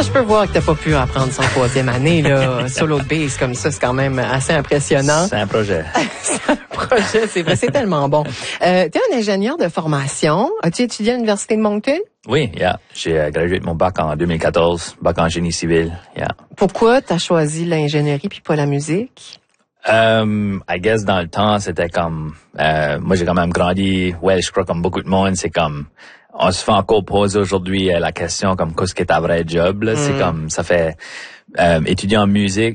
je peux voir que t'as pas pu apprendre son 3e année, là, solo de bass comme ça, c'est quand même assez impressionnant. C'est un projet. C'est un projet, c'est vrai, c'est tellement bon. T'es un ingénieur de formation. As-tu étudié à l'Université de Moncton? Oui, yeah. J'ai gradué de mon bac en 2014, bac en génie civil, yeah. Pourquoi t'as choisi l'ingénierie puis pas la musique? I guess dans le temps, c'était comme, moi j'ai quand même grandi, je crois comme beaucoup de monde, c'est comme, on se fait encore poser aujourd'hui la question comme qu'est-ce que ta vraie job, là. C'est comme, ça fait, étudier en musique,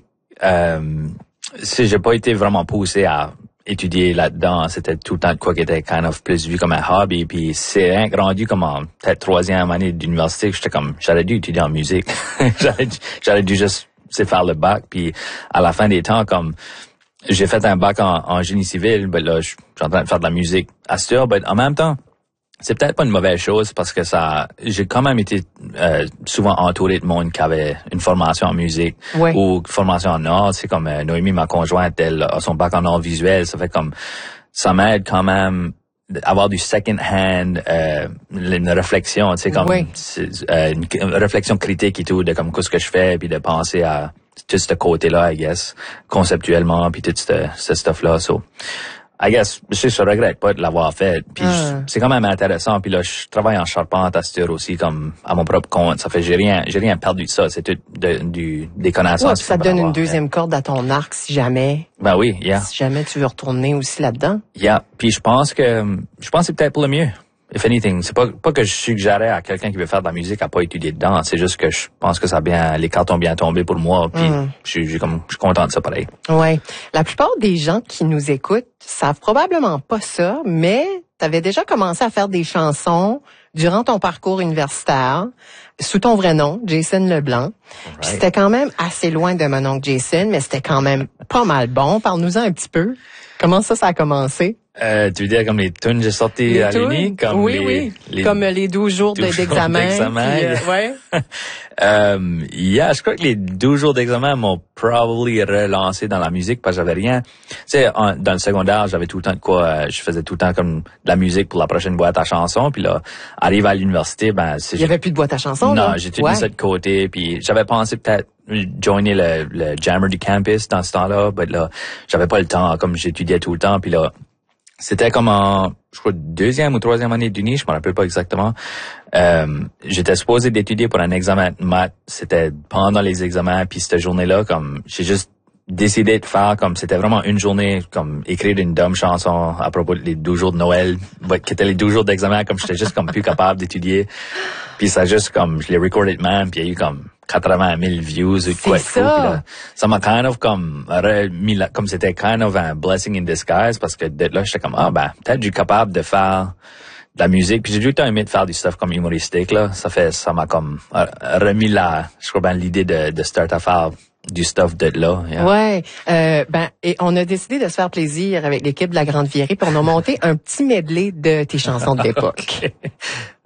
j'ai pas été vraiment poussé à étudier là-dedans. C'était tout le temps de quoi qui était kind of plus vu comme un hobby. Puis c'est rendu comme en peut-être 3e année d'université que j'étais comme, j'aurais dû étudier en musique. j'aurais dû juste faire le bac. Puis à la fin des temps, comme, j'ai fait un bac en génie civil, ben là, je suis en train de faire de la musique à cette heure, mais en même temps, c'est peut-être pas une mauvaise chose parce que j'ai quand même été souvent entouré de monde qui avait une formation en musique ou une formation en art. C'est comme Noémie, ma conjointe, elle a son bac en art visuel. Ça fait comme ça m'aide quand même avoir du second hand, une réflexion, tu sais, comme une réflexion critique et tout de comme qu'est-ce que je fais, puis de penser à tout ce côté-là, I guess, conceptuellement, puis tout ce stuff-là. So, I guess, je regrette pas de l'avoir fait. Puis c'est quand même intéressant. Puis là, je travaille en charpente à cette heure aussi, comme à mon propre compte. Ça fait j'ai rien perdu de ça. C'est tout des connaissances. Ça te donne une deuxième corde à ton arc si jamais. Ben oui, yeah. Si jamais tu veux retourner aussi là-dedans. Yeah. Puis je pense que c'est peut-être pour le mieux. If anything, c'est pas que je suggérais à quelqu'un qui veut faire de la musique à pas étudier dedans. C'est juste que je pense que les cartes ont bien tombé pour moi. Puis je suis content de ça pareil. Ouais. La plupart des gens qui nous écoutent savent probablement pas ça, mais t'avais déjà commencé à faire des chansons durant ton parcours universitaire sous ton vrai nom, Jason Leblanc. Puis c'était quand même assez loin de mon oncle Jason, mais c'était quand même pas mal bon. Parle-nous-en un petit peu. Comment ça a commencé? Tu veux dire comme les tunes que j'ai sorties à l'Uni? Comme oui. Comme les 12 jours d'examen. Je crois que les 12 jours d'examen m'ont probablement relancé dans la musique parce que j'avais rien. Tu sais, dans le secondaire, j'avais tout le temps de quoi, je faisais tout le temps comme de la musique pour la prochaine boîte à chansons. Puis là, arrivé à l'université, il y avait plus de boîte à chansons, non, j'ai tout mis ça de côté. Puis j'avais pensé peut-être joiner le jammer du campus dans ce temps-là, mais là, j'avais pas le temps, comme j'étudiais tout le temps. Puis là, c'était comme je crois, 2e ou 3e année d'uni, je me rappelle pas exactement. J'étais supposé d'étudier pour un examen de maths. C'était pendant les examens, puis cette journée-là, comme, j'ai juste décidé de faire comme, c'était vraiment une journée, comme, écrire une dumb chanson à propos des 12 jours de Noël, qui étaient les 12 jours d'examen, comme, j'étais juste comme plus capable d'étudier. Puis ça juste comme, je l'ai recordé de même, puis il y a eu comme 80 000 views ou quoi de fou. Ça m'a kind of comme remis comme c'était kind of un blessing in disguise parce que là j'étais comme peut-être je suis capable de faire de la musique. Puis j'ai tout le temps aimé de faire du stuff comme humoristique là. Ça m'a comme remis je crois l'idée de start à faire du stuff de là. Yeah. Ouais. Et on a décidé de se faire plaisir avec l'équipe de la Grande Vierie, puis on a monté un petit medley de tes chansons de l'époque. Okay.